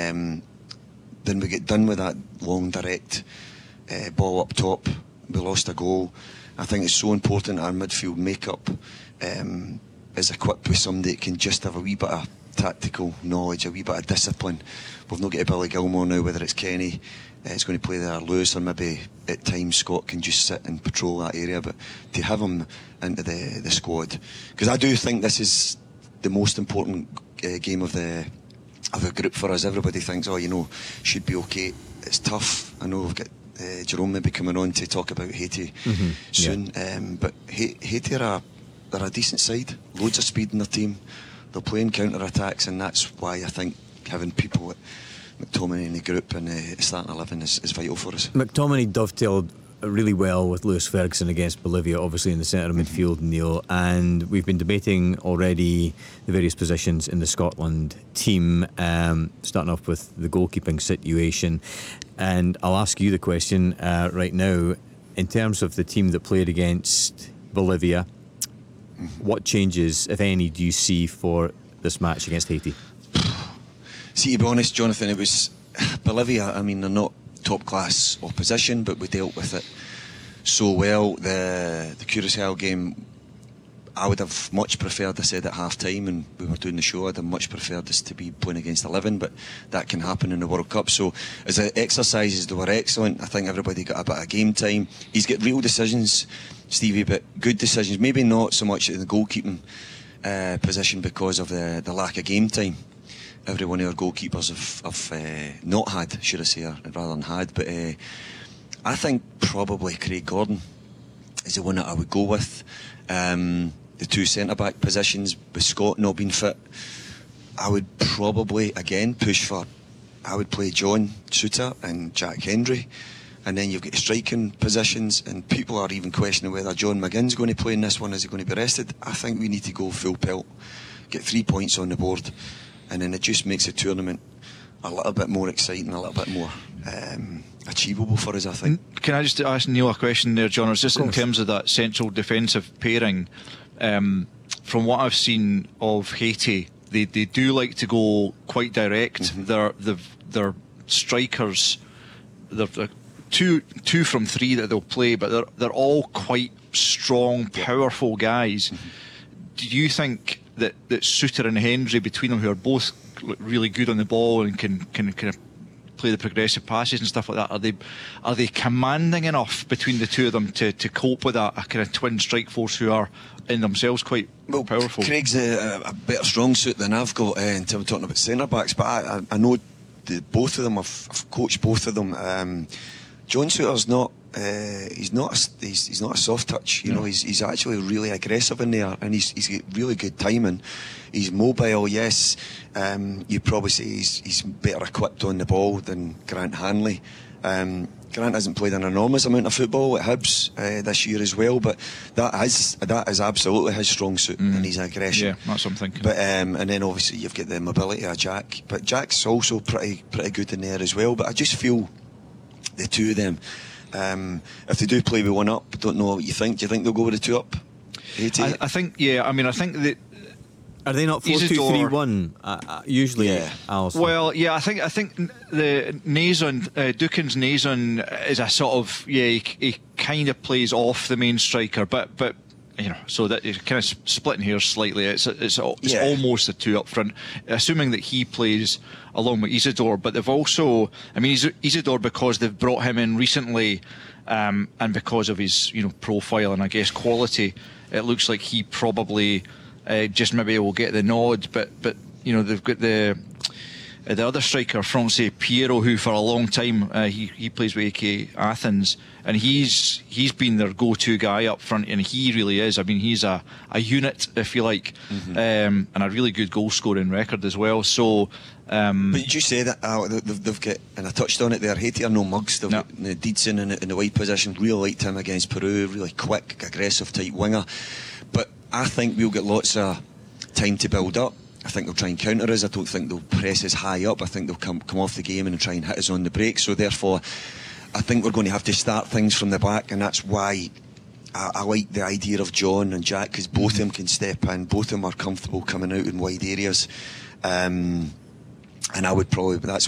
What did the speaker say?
Then we get done with that long direct ball up top. We lost a goal. I think it's so important our midfield makeup is equipped with somebody that can just have a wee bit of tactical knowledge, a wee bit of discipline. We've not got a Billy Gilmore now, whether it's Kenny is going to play there, Lewis, or maybe at times Scott can just sit and patrol that area. But to have him into the squad, because I do think this is the most important game of the group for us. Everybody thinks, should be okay. It's tough. I know we've got Jerome maybe coming on to talk about Haiti soon. Yeah. But Haiti are a decent side. Loads of speed in their team. They'll play in counter-attacks, and that's why I think having people like McTominay in the group and starting 11 is vital for us. McTominay dovetailed really well with Lewis Ferguson against Bolivia, obviously in the centre of midfield, Neil, and we've been debating already the various positions in the Scotland team, starting off with the goalkeeping situation. And I'll ask you the question right now. In terms of the team that played against Bolivia, what changes, if any, do you see for this match against Haiti? See, to be honest, Jonathan, it was Bolivia. I mean, they're not top class opposition, but we dealt with it so well. The Curacao game, I would have much preferred, I said at half time and we were doing the show, I'd have much preferred us to be playing against 11, but that can happen in the World Cup. So as the exercises, they were excellent. I think everybody got a bit of game time. He's got real decisions, Stevie, but good decisions. Maybe not so much in the goalkeeping position because of the lack of game time. Every one of our goalkeepers have not had, should I say, rather than had. But I think probably Craig Gordon is the one that I would go with. The two centre-back positions, with Scott not being fit, I would probably, again, push for, I would play John Souttar and Jack Hendry. And then you've got striking positions, and people are even questioning whether John McGinn's going to play in this one. Is he going to be rested? I think we need to go full pelt, get 3 points on the board, and then it just makes the tournament a little bit more exciting, a little bit more achievable for us, I think. Can I just ask Neil a question there, John? It's just in terms of that central defensive pairing. From what I've seen of Haiti, they do like to go quite direct. They're strikers. They're two from three that they'll play, but they're all quite strong, powerful guys. Do you think that Souttar and Hendry, between them, who are both really good on the ball and can kind of play the progressive passes and stuff like that, are they commanding enough between the two of them to cope with a kind of twin strike force who are in themselves quite powerful? Craig's a better strong suit than I've got in terms of talking about centre backs, but I know both of them. I've coached both of them. John Souttar's not. He's not a soft touch. You know, he's actually really aggressive in there, and he's got really good timing. He's mobile. Yes, you'd probably say he's better equipped on the ball than Grant Hanley. Grant hasn't played an enormous amount of football at Hibs this year as well, but that is absolutely his strong suit, and his aggression. Yeah, that's what I'm thinking. But and then obviously you've got the mobility of Jack, but Jack's also pretty good in there as well. But I just feel the two of them, if they do play with one up, I don't know what you think. Do you think they'll go with the two up? I think, yeah. I mean, I think that. Are they not 4-2-3-1 usually? Yeah. Alison? Well, yeah. I think the Nazon, Dukin's Nazon is a sort of he kind of plays off the main striker, but you know, so that you're kind of splitting hairs slightly. It's almost the two up front, assuming that he plays along with Isidore. But they've also, I mean, Isidore, because they've brought him in recently, and because of his profile and I guess quality, it looks like he probably just maybe will get the nod. But they've got the other striker, Francis Piero, who for a long time he plays with AK Athens, and he's been their go-to guy up front, and he really is. I mean, he's a unit, if you like, and a really good goal-scoring record as well. So, but did you say that they've got, and I touched on it there, Haiti are no mugs. They've got Deedson in the wide position. Really liked him against Peru. Really quick, aggressive type winger. But I think we'll get lots of time to build up. I think they'll try and counter us. I don't think they'll press us high up. I think they'll come off the game and try and hit us on the break. So therefore, I think we're going to have to start things from the back, and that's why I like the idea of John and Jack, because both of them can step in. Both of them are comfortable coming out in wide areas. And I would probably, that's